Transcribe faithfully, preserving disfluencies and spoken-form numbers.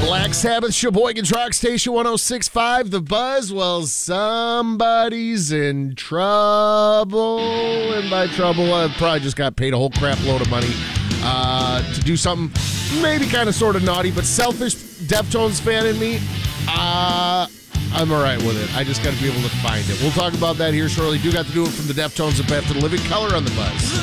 Black Sabbath, Sheboygan's Rock Station one oh six point five. The Buzz. Well, somebody's in trouble. And by trouble, I probably just got paid a whole crap load of money uh, to do something maybe kind of sort of naughty, but selfish Deftones fan in me, uh, I'm all right with it. I just got to be able to find it. We'll talk about that here shortly. Do got to do it from the Deftones up after the Living Color on The Buzz.